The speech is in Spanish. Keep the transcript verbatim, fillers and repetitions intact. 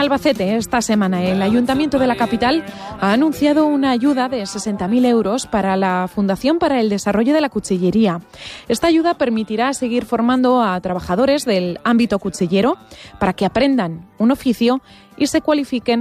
Albacete, esta semana el Ayuntamiento de la capital ha anunciado una ayuda de sesenta mil euros para la Fundación para el Desarrollo de la Cuchillería. Esta ayuda permitirá seguir formando a trabajadores del ámbito cuchillero para que aprendan un oficio y se cualifiquen